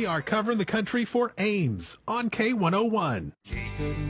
are covering the country for Ames on K101.